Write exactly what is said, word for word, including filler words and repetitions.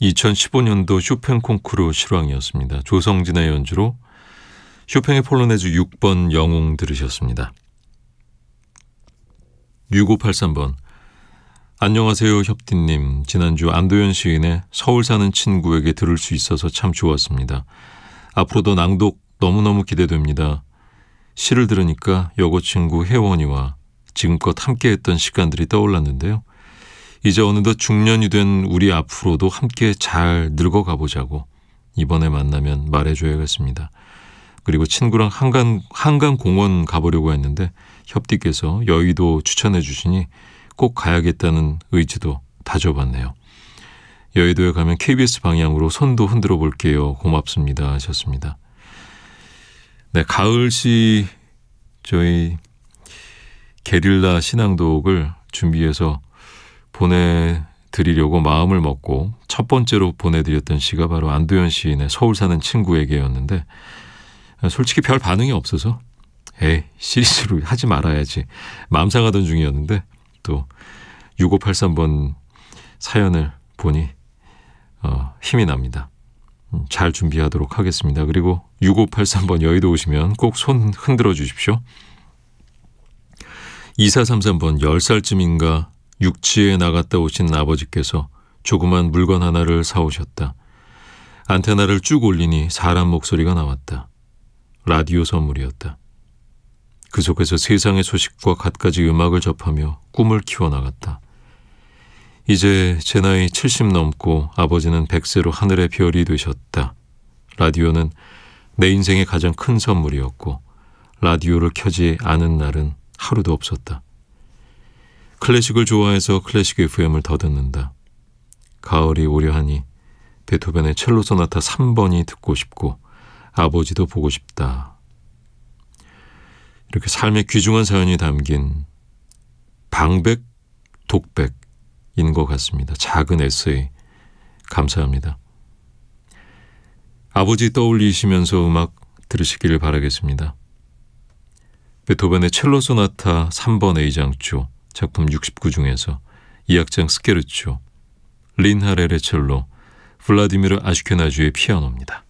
이천십오 년도 쇼팽 콩쿠르 실황이었습니다. 조성진의 연주로 쇼팽의 폴로네즈 육 번 영웅 들으셨습니다. 육오팔삼 번 안녕하세요 협디님. 지난주 안도현 시인의 서울 사는 친구에게 들을 수 있어서 참 좋았습니다. 앞으로도 낭독 너무너무 기대됩니다. 시를 들으니까 여고 친구 혜원이와 지금껏 함께했던 시간들이 떠올랐는데요. 이제 어느덧 중년이 된 우리 앞으로도 함께 잘 늙어가 보자고 이번에 만나면 말해줘야겠습니다. 그리고 친구랑 한강, 한강공원 가보려고 했는데 협디께서 여의도 추천해 주시니 꼭 가야겠다는 의지도 다져봤네요. 여의도에 가면 케이비에스 방향으로 손도 흔들어 볼게요. 고맙습니다 하셨습니다. 네, 가을시 저희 게릴라 신앙독을 준비해서 보내드리려고 마음을 먹고 첫 번째로 보내드렸던 시가 바로 안도현 시인의 서울 사는 친구에게였는데 솔직히 별 반응이 없어서 에이 시리즈로 하지 말아야지 마음 상하던 중이었는데 또 육오팔삼 번 사연을 보니 어, 힘이 납니다. 잘 준비하도록 하겠습니다. 그리고 육오팔삼 번 여의도 오시면 꼭 손 흔들어 주십시오. 이사삼삼 번 열 살쯤인가 육지에 나갔다 오신 아버지께서 조그만 물건 하나를 사오셨다. 안테나를 쭉 올리니 사람 목소리가 나왔다. 라디오 선물이었다. 그 속에서 세상의 소식과 갖가지 음악을 접하며 꿈을 키워나갔다. 이제 제 나이 칠십 넘고 아버지는 백 세로 하늘의 별이 되셨다. 라디오는 내 인생의 가장 큰 선물이었고 라디오를 켜지 않은 날은 하루도 없었다. 클래식을 좋아해서 클래식 에프엠을 더 듣는다. 가을이 오려하니 베토벤의 첼로 소나타 삼 번이 듣고 싶고 아버지도 보고 싶다. 이렇게 삶의 귀중한 사연이 담긴 방백, 독백인 것 같습니다. 작은 에세이 감사합니다. 아버지 떠올리시면서 음악 들으시기를 바라겠습니다. 베토벤의 첼로 소나타 삼 번 A장조 작품 육십구 중에서 이 악장 스케르초, 린 하렐의 첼로, 블라디미르 아슈케나주의 피아노입니다.